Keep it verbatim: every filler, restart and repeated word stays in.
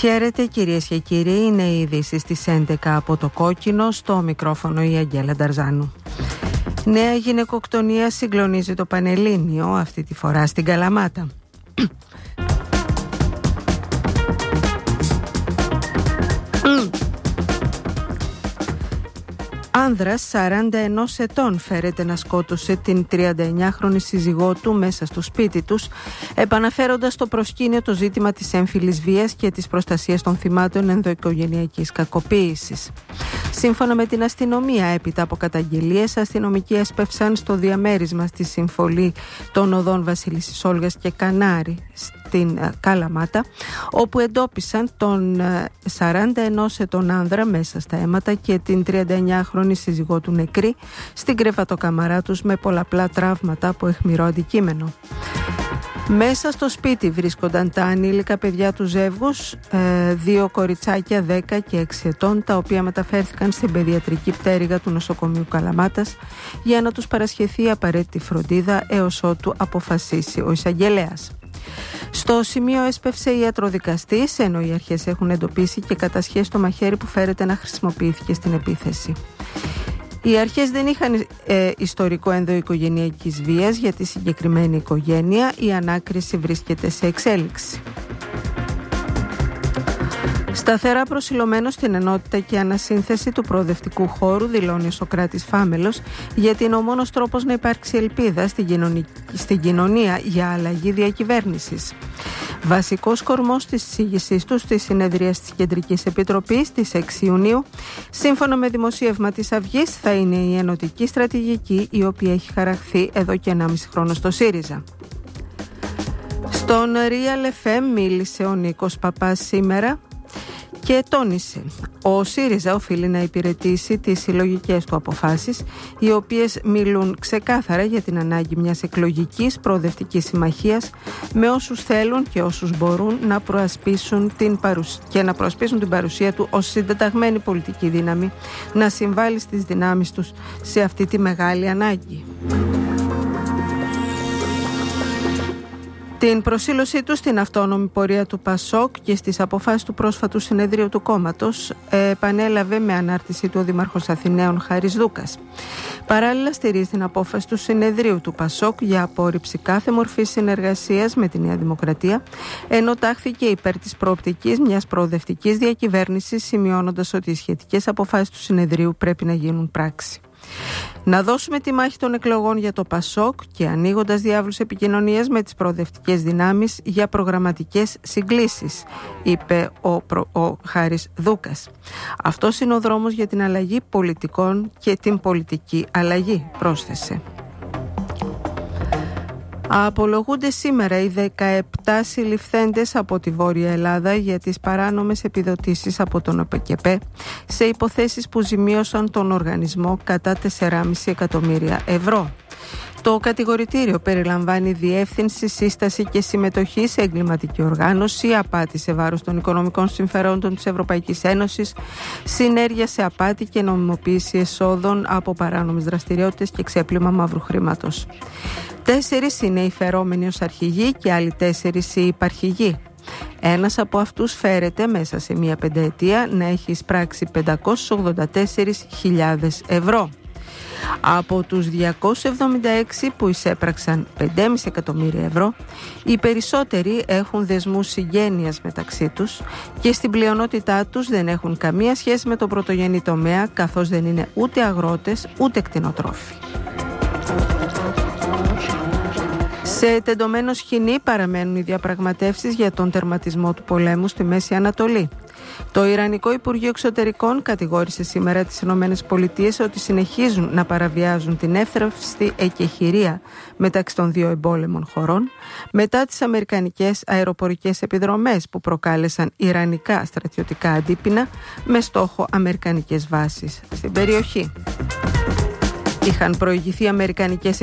Χαίρετε κυρίες και κύριοι, είναι οι ειδήσεις της έντεκα από το Κόκκινο, στο μικρόφωνο η Αγγέλα Νταρζάνου. Νέα γυναικοκτονία συγκλονίζει το Πανελλήνιο, αυτή τη φορά στην Καλαμάτα. Άνδρας σαράντα ενός ετών φέρεται να σκότωσε την τριανταεννιάχρονη σύζυγό του μέσα στο σπίτι τους, επαναφέροντας στο προσκήνιο το ζήτημα της έμφυλης βίας και της προστασίας των θυμάτων ενδοοικογενειακής κακοποίησης. Σύμφωνα με την αστυνομία, έπειτα από καταγγελίες, αστυνομικοί έσπευσαν στο διαμέρισμα στη συμφολή των οδών Βασίλισσης Όλγας και Κανάρη στην Καλαμάτα, όπου εντόπισαν τον σαράντα ενός ετών άνδρα μέσα στα αίματα και την τριανταεννιάχρονη σύζυγό του νεκρή στην κρεβατοκαμαρά τους με πολλαπλά τραύματα από αιχμηρό αντικείμενο. Μέσα στο σπίτι βρίσκονταν τα ανήλικα παιδιά του ζεύγους, δύο κοριτσάκια δέκα και έξι ετών, τα οποία μεταφέρθηκαν στην παιδιατρική πτέρυγα του νοσοκομείου Καλαμάτας για να τους παρασχεθεί απαραίτητη φροντίδα έως ότου αποφασίσει ο εισαγγελέας. Στο σημείο έσπευσε ιατροδικαστής, ενώ οι αρχές έχουν εντοπίσει και κατασχέσει το μαχαίρι που φέρεται να χρησιμοποιήθηκε στην επίθεση. Οι αρχές δεν είχαν ε, ιστορικό ενδοοικογενειακής βίας για τη συγκεκριμένη οικογένεια. Η ανάκριση βρίσκεται σε εξέλιξη. Σταθερά προσιλωμένο στην ενότητα και ανασύνθεση του προοδευτικού χώρου, δηλώνει ο Σωκράτης Φάμελος, γιατί είναι ο μόνος τρόπος να υπάρξει ελπίδα στην, κοινωνική, στην κοινωνία για αλλαγή διακυβέρνησης. Βασικός κορμός της εισήγησής του στη συνεδρία της Κεντρικής Επιτροπής της έξι Ιουνίου, σύμφωνα με δημοσίευμα της Αυγής, θα είναι η ενωτική στρατηγική, η οποία έχει χαραχθεί εδώ και ενάμιση χρόνο στο ΣΥΡΙΖΑ. Στον Real εφ εμ μίλησε ο Νίκος Παπάς σήμερα και τόνισε: ο ΣΥΡΙΖΑ οφείλει να υπηρετήσει τις συλλογικές του αποφάσεις, οι οποίες μιλούν ξεκάθαρα για την ανάγκη μιας εκλογικής προοδευτικής συμμαχίας με όσους θέλουν και όσους μπορούν να προασπίσουν την παρουσ... και να προασπίσουν την παρουσία του ως συντεταγμένη πολιτική δύναμη, να συμβάλλει στις δυνάμεις τους σε αυτή τη μεγάλη ανάγκη. Την προσήλωσή του στην αυτόνομη πορεία του ΠΑΣΟΚ και στις αποφάσεις του πρόσφατου συνεδρίου του κόμματος επανέλαβε με ανάρτηση του ο Δήμαρχος Αθηναίων Χάρης Δούκας. Παράλληλα, στηρίζει την απόφαση του συνεδρίου του ΠΑΣΟΚ για απόρριψη κάθε μορφής συνεργασίας με τη Νέα Δημοκρατία, ενώ τάχθηκε υπέρ της προοπτικής μιας προοδευτικής διακυβέρνησης, σημειώνοντας ότι οι σχετικές αποφάσεις του συνεδρίου πρέπει να γίνουν πράξη. Να δώσουμε τη μάχη των εκλογών για το ΠΑΣΟΚ και ανοίγοντας διάβλους επικοινωνίας με τις προοδευτικές δυνάμεις για προγραμματικές συγκλήσεις, είπε ο, προ, ο Χάρης Δούκας. Αυτός είναι ο δρόμος για την αλλαγή πολιτικών και την πολιτική αλλαγή, πρόσθεσε. Απολογούνται σήμερα οι δεκαεπτά συλληφθέντες από τη Βόρεια Ελλάδα για τις παράνομες επιδοτήσεις από τον ΟΠΕΚΕΠΕ σε υποθέσεις που ζημίωσαν τον οργανισμό κατά τέσσερα κόμμα πέντε εκατομμύρια ευρώ. Το κατηγορητήριο περιλαμβάνει διεύθυνση, σύσταση και συμμετοχή σε εγκληματική οργάνωση, απάτη σε βάρος των οικονομικών συμφερόντων της Ευρωπαϊκής Ένωσης, συνέργεια σε απάτη και νομιμοποίηση εσόδων από παράνομες δραστηριότητες και ξέπλυμα μαύρου χρήματος. Τέσσερις είναι οι φερόμενοι ως αρχηγοί και άλλοι τέσσερις οι υπαρχηγοί. Ένας από αυτούς φέρεται μέσα σε μία πενταετία να έχει εισπράξει πεντακόσιες ογδόντα τέσσερις χιλιάδες ευρώ. Από τους διακόσιους εβδομήντα έξι που εισέπραξαν πέντε κόμμα πέντε εκατομμύρια ευρώ, οι περισσότεροι έχουν δεσμούς συγγένειας μεταξύ τους και στην πλειονότητά τους δεν έχουν καμία σχέση με το πρωτογενή τομέα, καθώς δεν είναι ούτε αγρότες ούτε κτηνοτρόφοι. Σε τεντωμένο σκηνή παραμένουν οι διαπραγματεύσεις για τον τερματισμό του πολέμου στη Μέση Ανατολή. Το Ιρανικό Υπουργείο Εξωτερικών κατηγόρησε σήμερα τις ΗΠΑ ότι συνεχίζουν να παραβιάζουν την εύθραυστη εκεχηρία μεταξύ των δύο εμπόλεμων χωρών μετά τις αμερικανικές αεροπορικές επιδρομές που προκάλεσαν ιρανικά στρατιωτικά αντίπεινα με στόχο αμερικανικές βάσεις στην περιοχή. Είχαν προηγηθεί αμερικανικές